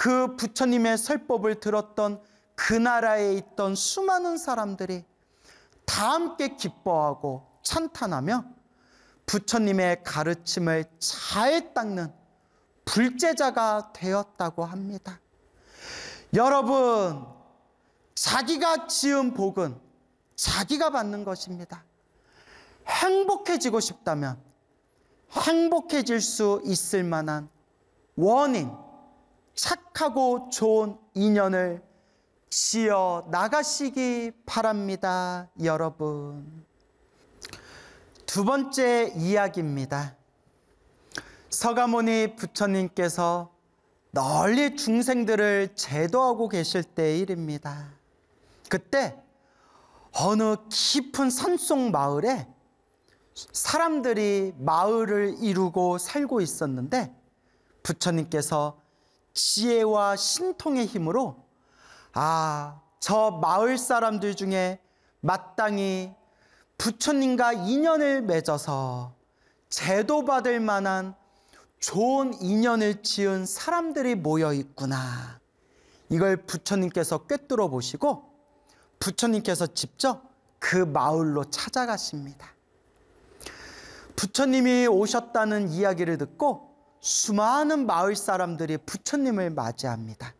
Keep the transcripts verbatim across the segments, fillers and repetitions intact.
그 부처님의 설법을 들었던 그 나라에 있던 수많은 사람들이 다 함께 기뻐하고 찬탄하며 부처님의 가르침을 잘 닦는 불제자가 되었다고 합니다. 여러분, 자기가 지은 복은 자기가 받는 것입니다. 행복해지고 싶다면 행복해질 수 있을 만한 원인, 착하고 좋은 인연을 지어 나가시기 바랍니다, 여러분. 두 번째 이야기입니다. 서가모니 부처님께서 널리 중생들을 제도하고 계실 때의 일입니다. 그때 어느 깊은 산속 마을에 사람들이 마을을 이루고 살고 있었는데, 부처님께서 지혜와 신통의 힘으로 아, 저 마을 사람들 중에 마땅히 부처님과 인연을 맺어서 제도받을 만한 좋은 인연을 지은 사람들이 모여 있구나. 이걸 부처님께서 꿰뚫어 보시고 부처님께서 직접 그 마을로 찾아가십니다. 부처님이 오셨다는 이야기를 듣고 수많은 마을 사람들이 부처님을 맞이합니다.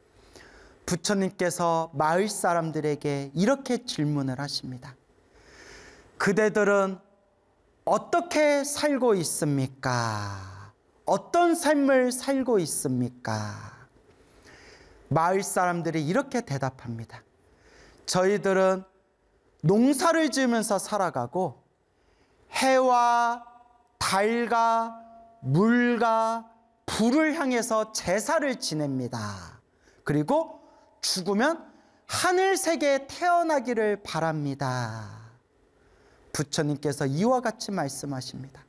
부처님께서 마을 사람들에게 이렇게 질문을 하십니다. 그대들은 어떻게 살고 있습니까? 어떤 삶을 살고 있습니까? 마을 사람들이 이렇게 대답합니다. 저희들은 농사를 지으면서 살아가고 해와 달과 물과 불을 향해서 제사를 지냅니다. 그리고 죽으면 하늘세계에 태어나기를 바랍니다. 부처님께서 이와 같이 말씀하십니다.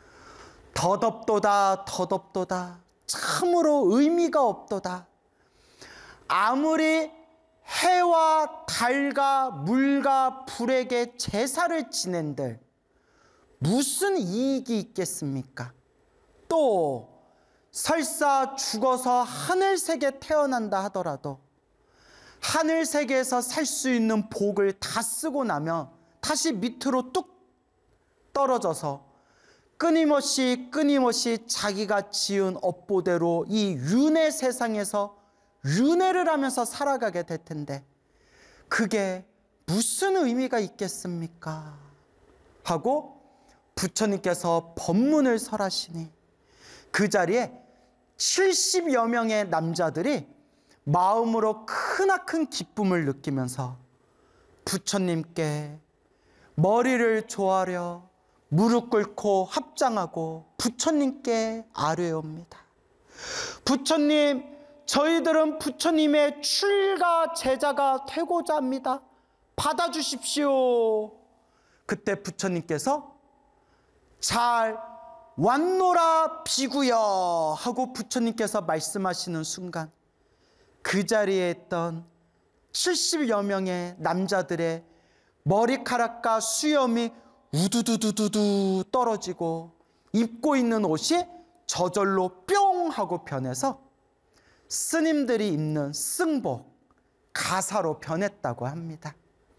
더덥도다 더덥도다 참으로 의미가 없도다. 아무리 해와 달과 물과 불에게 제사를 지낸들 무슨 이익이 있겠습니까? 또 설사 죽어서 하늘세계에 태어난다 하더라도 하늘세계에서 살 수 있는 복을 다 쓰고 나면 다시 밑으로 뚝 떨어져서 끊임없이 끊임없이 자기가 지은 업보대로 이 윤회 세상에서 윤회를 하면서 살아가게 될 텐데 그게 무슨 의미가 있겠습니까? 하고 부처님께서 법문을 설하시니 그 자리에 칠십여 명의 남자들이 마음으로 크나큰 기쁨을 느끼면서 부처님께 머리를 조아려 무릎 꿇고 합장하고 부처님께 아뢰옵니다. 부처님, 저희들은 부처님의 출가 제자가 되고자 합니다. 받아주십시오. 그때 부처님께서 잘 왔노라 비구여 하고 부처님께서 말씀하시는 순간 그 자리에 있던 칠십여 명의 남자들의 머리카락과 수염이 우두두두두두 떨어지고 입고 있는 옷이 저절로 뿅 하고 변해서 스님들이 입는 승복, 가사로 변했다고 합니다.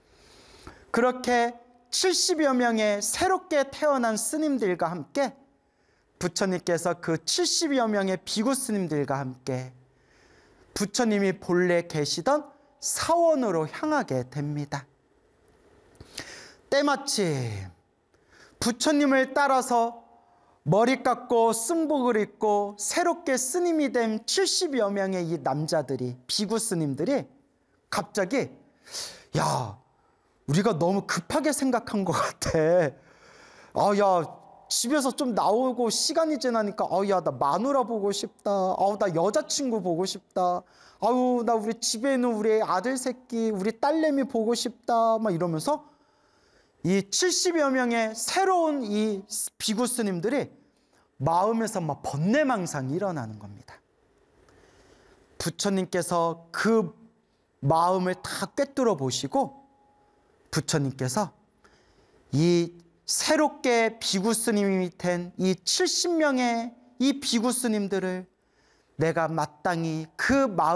그렇게 칠십여 명의 새롭게 태어난 스님들과 함께 부처님께서 그 칠십여 명의 비구 스님들과 함께 부처님이 본래 계시던 사원으로 향하게 됩니다. 때마침 부처님을 따라서 머리 깎고 승복을 입고 새롭게 스님이 된 칠십여 명의 이 남자들이, 비구 스님들이 갑자기 야, 우리가 너무 급하게 생각한 것 같아. 아, 야, 집에서 좀 나오고 시간이 지나니까 아, 야, 나 마누라 보고 싶다. 아, 나 여자친구 보고 싶다. 아유, 나 우리 집에 있는 우리 아들 새끼, 우리 딸내미 보고 싶다. 막 이러면서 이 칠십여 명의 새로운 이 비구 스님들이 마음에서 막 번뇌망상이 일어나는 겁니다. 부처님께서 그 마음을 다 꿰뚫어 보시고 부처님께서 이 새롭게 비구 스님이 된 이 칠십 명의 이 비구 스님들을 내가 마땅히 그 마음